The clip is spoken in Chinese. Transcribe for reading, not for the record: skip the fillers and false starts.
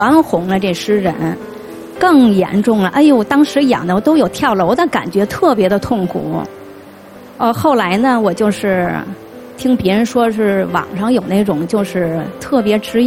全红了，这湿疹更严重了。哎呦，当时痒的我都有跳楼的感觉，特别的痛苦。后来呢，我就是听别人说是网上有那种就是特别止痒。